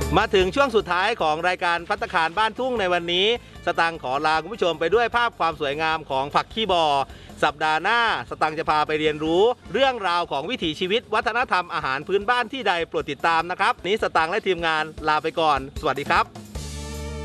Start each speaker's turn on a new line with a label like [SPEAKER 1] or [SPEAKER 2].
[SPEAKER 1] มาถึงช่วงสุดท้ายของรายการภัตตาคารบ้านทุ่งในวันนี้สตังค์ขอลาคุณผู้ชมไปด้วยภาพความสวยงามของผักขี้บอสัปดาห์หน้าสตังค์จะพาไปเรียนรู้เรื่องราวของวิถีชีวิตวัฒนธรรมอาหารพื้นบ้านที่ใดโปรดติดตามนะครับนี้สตังค์และทีมงานลาไปก่อนสวัสดีครับ